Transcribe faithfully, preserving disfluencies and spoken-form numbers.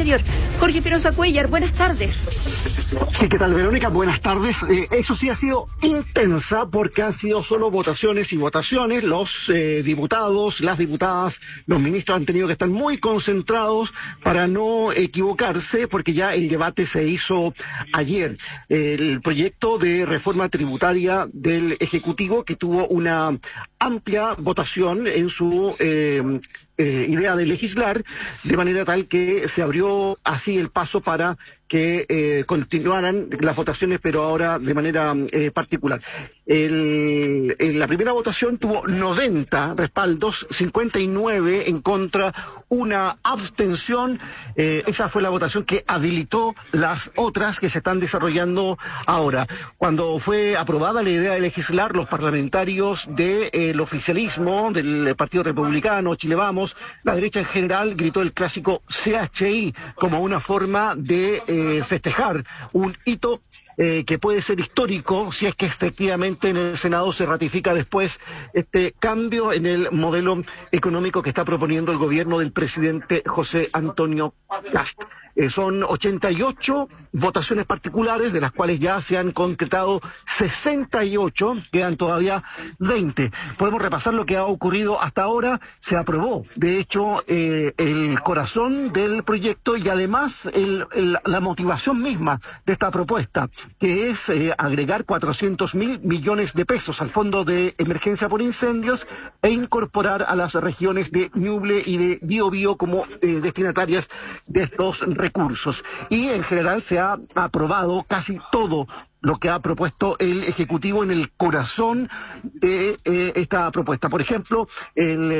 Interior. Jorge Espinosa Cuéllar, buenas tardes. Sí, ¿qué tal, Verónica? Buenas tardes. Eh, eso sí ha sido intensa porque han sido solo votaciones y votaciones. Los eh, diputados, las diputadas, los ministros han tenido que estar muy concentrados para no equivocarse porque ya el debate se hizo ayer. El proyecto de reforma tributaria del Ejecutivo, que tuvo una amplia votación en su eh, eh, idea de legislar, de manera tal que se abrió así el paso para que eh, continuaran las votaciones, pero ahora de manera eh, particular. El, en la primera votación tuvo noventa respaldos, cincuenta y nueve en contra, una abstención. Eh, esa fue la votación que habilitó las otras que se están desarrollando ahora. Cuando fue aprobada la idea de legislar, los parlamentarios del de, eh, oficialismo, del Partido Republicano, Chile Vamos, la derecha en general, gritó el clásico C H I como una forma de eh, festejar un hito Eh, que puede ser histórico si es que efectivamente en el Senado se ratifica después este cambio en el modelo económico que está proponiendo el gobierno del presidente José Antonio Kast. Eh, son ochenta y ocho votaciones particulares, de las cuales ya se han concretado sesenta y ocho, quedan todavía veinte. Podemos repasar lo que ha ocurrido hasta ahora. Se aprobó, de hecho, eh, el corazón del proyecto y además el, el, la motivación misma de esta propuesta, que es eh, agregar cuatrocientos mil millones de pesos al Fondo de Emergencia por Incendios e incorporar a las regiones de Ñuble y de Biobío como eh, destinatarias de estos recursos. Y en general se ha aprobado casi todo lo que ha propuesto el Ejecutivo en el corazón de eh, esta propuesta. Por ejemplo, el